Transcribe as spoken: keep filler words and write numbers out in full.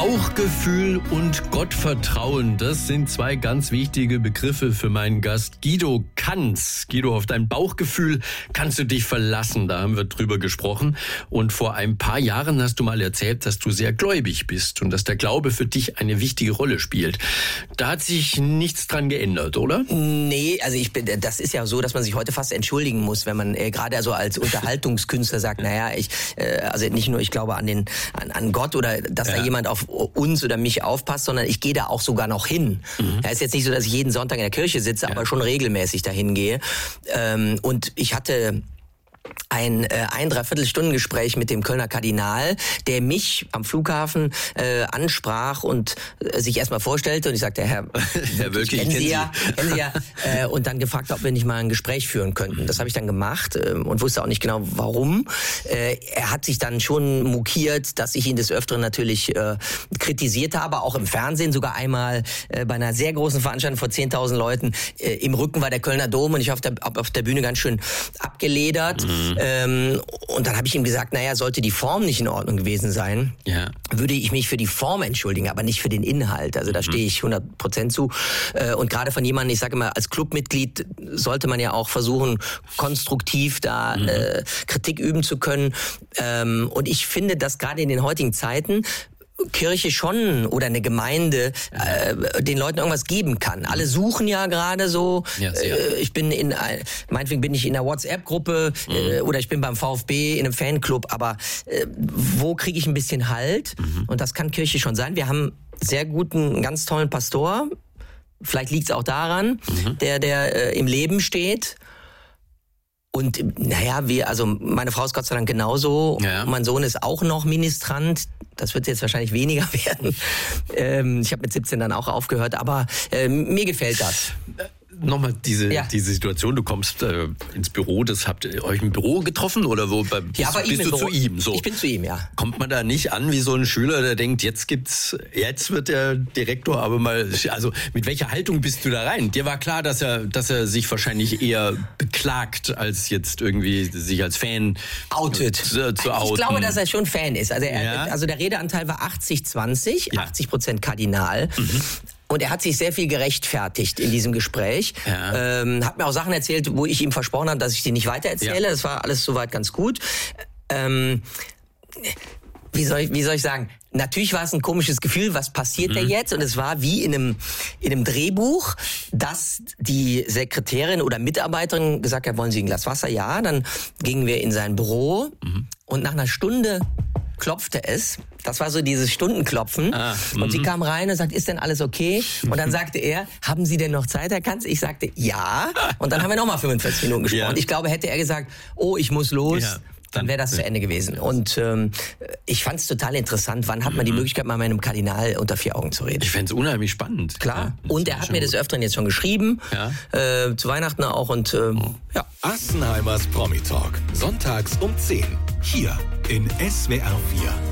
Bauchgefühl und Gottvertrauen, das sind zwei ganz wichtige Begriffe für meinen Gast Guido Kanz. Guido, auf dein Bauchgefühl kannst du dich verlassen, da haben wir drüber gesprochen. Und vor ein paar Jahren hast du mal erzählt, dass du sehr gläubig bist und dass der Glaube für dich eine wichtige Rolle spielt. Da hat sich nichts dran geändert, oder? Nee, also ich bin, das ist ja so, dass man sich heute fast entschuldigen muss, wenn man äh, gerade also als Unterhaltungskünstler sagt, naja, ich, äh, also nicht nur ich glaube an den, an, an Gott oder dass ja. da jemand auf uns oder mich aufpasst, sondern ich gehe da auch sogar noch hin. Mhm. Ja, ist jetzt nicht so, dass ich jeden Sonntag in der Kirche sitze, ja. aber schon regelmäßig dahin gehe. Ähm, und ich hatte ein äh, ein Dreiviertelstundengespräch mit dem Kölner Kardinal, der mich am Flughafen äh, ansprach und äh, sich erstmal vorstellte und ich sagte, Herr, Herr Wölke, kennen Sie ja, kennen Sie ja äh, und dann gefragt, ob wir nicht mal ein Gespräch führen könnten. Das habe ich dann gemacht äh, und wusste auch nicht genau, warum. Äh, er hat sich dann schon mokiert, dass ich ihn des Öfteren natürlich äh, kritisiert habe, auch im Fernsehen, sogar einmal äh, bei einer sehr großen Veranstaltung vor zehntausend Leuten. Äh, Im Rücken war der Kölner Dom und ich habe auf, auf der Bühne ganz schön abgeledert. Mhm. Ähm, und dann habe ich ihm gesagt, naja, sollte die Form nicht in Ordnung gewesen sein, ja. würde ich mich für die Form entschuldigen, aber nicht für den Inhalt. Also da mhm. stehe ich hundert Prozent zu. Äh, und gerade von jemandem, ich sage immer, als Clubmitglied sollte man ja auch versuchen, konstruktiv da mhm. äh, Kritik üben zu können. Ähm, und ich finde, dass gerade in den heutigen Zeiten Kirche schon oder eine Gemeinde äh, den Leuten irgendwas geben kann. Alle suchen ja gerade so. Ja, äh, ich bin in, meinetwegen bin ich in einer WhatsApp-Gruppe mhm. äh, oder ich bin beim VfB in einem Fanclub. Aber äh, wo kriege ich ein bisschen Halt? Mhm. Und das kann Kirche schon sein. Wir haben sehr guten, ganz tollen Pastor. Vielleicht liegt es auch daran, mhm. der der äh, im Leben steht. Und naja, wir, also meine Frau ist Gott sei Dank genauso. Ja. Mein Sohn ist auch noch Ministrant. Das wird jetzt wahrscheinlich weniger werden. Ähm, ich habe mit siebzehn dann auch aufgehört, aber äh, mir gefällt das. Nochmal diese ja. diese Situation, du kommst äh, ins Büro, das habt ihr euch im Büro getroffen oder wo bei, bist, ja, aber bist du Büro. zu ihm? So. Ich bin zu ihm, ja. Kommt man da nicht an wie so ein Schüler, der denkt, jetzt gibt's, jetzt wird der Direktor aber mal, also mit welcher Haltung bist du da rein? Dir war klar, dass er, dass er sich wahrscheinlich eher beklagt, als jetzt irgendwie sich als Fan outet. Zu, zu outen. Ich glaube, dass er schon Fan ist. Also, er, ja. also der Redeanteil war achtzig zwanzig, ja. achtzig Prozent Kardinal. Mhm. Und er hat sich sehr viel gerechtfertigt in diesem Gespräch. Ja. Ähm, hat mir auch Sachen erzählt, wo ich ihm versprochen habe, dass ich die nicht weitererzähle. Ja. Das war alles soweit ganz gut. Ähm, wie soll ich, wie soll ich sagen? Natürlich war es ein komisches Gefühl, was passiert mhm. da jetzt? Und es war wie in einem, in einem Drehbuch, dass die Sekretärin oder Mitarbeiterin gesagt hat, wollen Sie ein Glas Wasser? Ja, dann gingen wir in sein Büro mhm. und nach einer Stunde klopfte es. Das war so dieses Stundenklopfen. Ah, und sie kam rein und sagt, ist denn alles okay? Und dann sagte er, haben Sie denn noch Zeit, Herr Kanz? Ich sagte, ja. Und dann haben wir nochmal fünfundvierzig Minuten gesprochen. Ja. Ich glaube, hätte er gesagt, oh, ich muss los, ja. dann wäre das zu Ende gewesen. Und ähm, ich fand es total interessant. Wann hat man die Möglichkeit, mal mit einem Kardinal unter vier Augen zu reden? Ich fände es unheimlich spannend. Klar. Ja, und er hat mir des Öfteren jetzt schon geschrieben. Ja. Äh, zu Weihnachten auch. Und äh, oh. ja. Assenheimers Promi Talk. Sonntags um zehn. Hier in S W R vier.